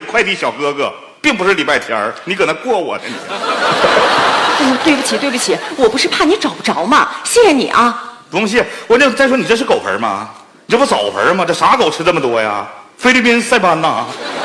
快递小哥哥，并不是礼拜天你搁那过我呢你。 对不起对不起，我不是怕你找不着吗？谢谢你啊。 不用谢，我这再说你这是狗盆吗？你这不枣盆吗？这啥狗吃这么多呀？菲律宾塞班呐。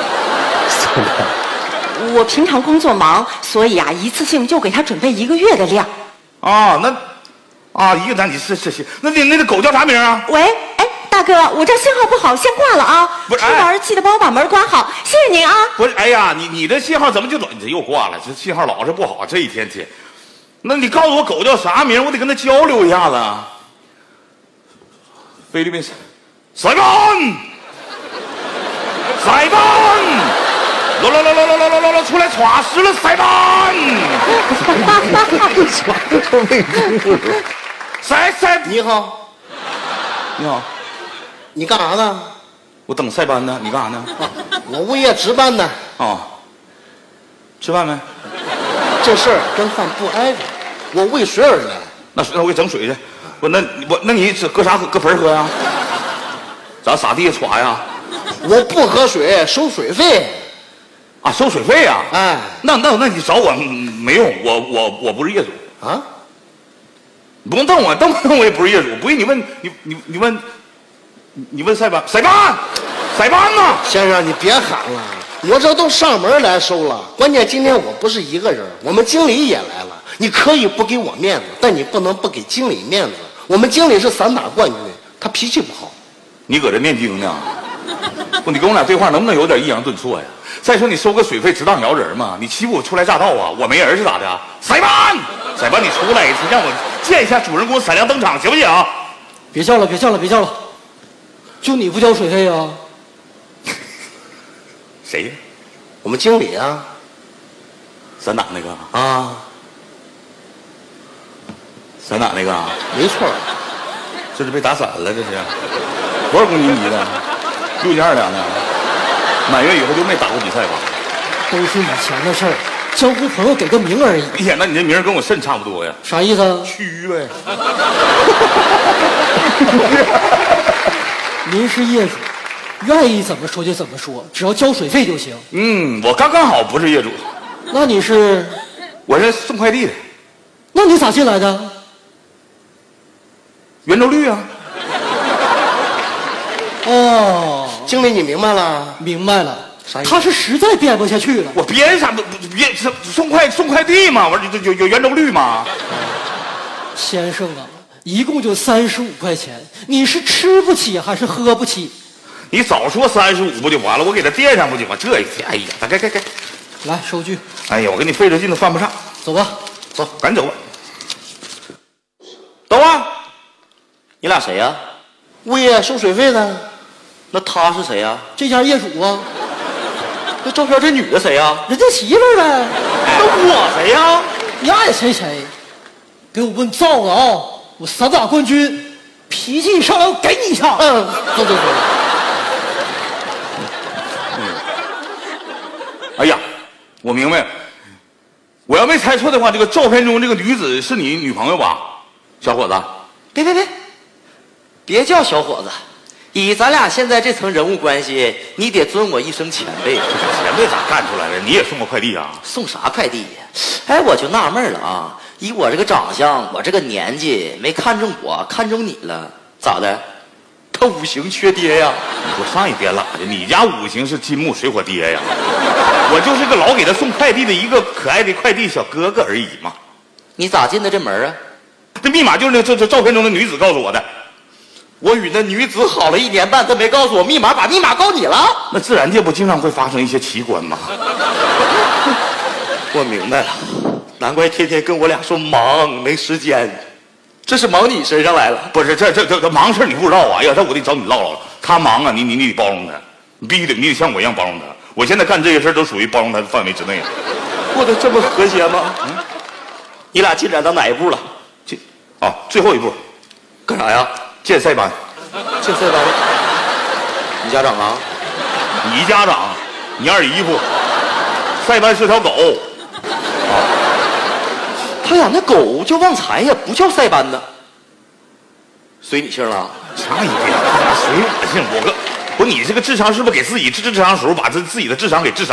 我平常工作忙，所以啊，一次性就给他准备1个月的量。 啊，一个咱你是，那个狗叫啥名啊？ 喂，哎，大哥，我这信号不好，先挂了啊。 不是， 出门记得帮我把门关好，谢谢您啊。 不是，哎呀，你这信号怎么就你这又挂了？这信号老是不好，这一天天。那你告诉我狗叫啥名？我得跟他交流一下子。菲律宾塞班，来，出来耍实了，塞班。塞， 你好， 你好， 你干啥呢？ 我等塞班呢，你干啥呢？ 我物业值班呢。 哦，吃饭没？ 这事儿跟饭不挨着，我喂水儿来。 那我给整水去。那你搁啥搁盆喝呀？咱撒地下耍呀？ 我不喝水，收水费。 啊，收水费呀？ 哎， 那你找我没用，我不是业主啊。 你不用瞪我，瞪我也不是业主。不信你问塞班呢？ 先生，你别喊了，我这都上门来收了。关键今天我不是一个人，我们经理也来了。你可以不给我面子，但你不能不给经理面子。我们经理是散打冠军，他脾气不好。 你搁这念经呢？不，你跟我俩对话能不能有点抑扬顿挫呀？再说你收个水费值当摇人吗？你欺负我初来乍到啊！我没人是咋的？塞班，你出来一次，让我见一下主人公闪亮登场，行不行？ 别叫了，就你不交水费啊？ 谁呀？ 我们经理啊。 散打那个啊？ 散打那个啊？ 没错。 这是被打散了，这是多少公斤级的？62两的，满月以后就没打过比赛吧？ 都是以前的事儿，江湖朋友给个名而已。 哎呀，那你这名跟我肾差不多呀？ 啥意思？ 蛆呗。 您是业主，愿意怎么说就怎么说，只要交水费就行。 我刚好不是业主。 那你是？ 我是送快递的。 那你咋进来的？ 圆周率啊。 哦， 经理，你明白了？ 明白了。 啥意思？ 他是实在编不下去了。 我编啥？编送快递嘛？我说有圆周率吗？ 先生啊，一共就35块钱，你是吃不起还是喝不起？ 你早说35不就完了？我给他垫上不就完？这一天，哎呀，该， 来收据。 哎呀，我跟你费这劲都犯不上。 走吧， 走，赶紧走吧。 等会儿，你俩谁呀？ 物业收水费的。 那他是谁呀？ 这家业主啊。 那照片这女的谁呀？ 人家媳妇儿呗。 那我谁呀？ 你爱谁？给我问造了啊！我散打冠军，脾气一上来我给你一下。 走。 哎呀，我明白了。我要没猜错的话，这个照片中这个女子是你女朋友吧，小伙子？ 别叫小伙子，以咱俩现在这层人物关系，你得尊我一声前辈。 前辈咋干出来的？你也送过快递啊？ 送啥快递呀？哎，我就纳闷了啊，以我这个长相，我这个年纪，没看中我，看中你了，咋的？他五行缺爹呀？ 我上一边拉的，你家五行是金木水火爹呀？我就是个老给他送快递的一个可爱的快递小哥哥而已嘛。 你咋进的这门啊？ 这密码就是那这照片中的女子告诉我的。 我与那女子好了1年半，她没告诉我密码，把密码告你了。 那自然界不经常会发生一些奇观吗？ 我明白了，难怪天天跟我俩说忙没时间，这是忙你身上来了。 不是，这忙事你不知道啊？哎呀，这我得找你唠唠。他忙啊，你得包容他，你必须得像我一样包容他。我现在干这些事都属于包容他的范围之内。 过得这么和谐吗？你俩进展到哪一步了？ 最后一步， 干啥呀？ 建塞班。 建塞班？你家长啊？ 你家长，你二姨夫。塞班是条狗。 他养那狗叫旺财呀，不叫塞班呢。随你姓了？ 啥意思？随我姓？不，你这个智商是不是给自己智商时候把自己的智商给智商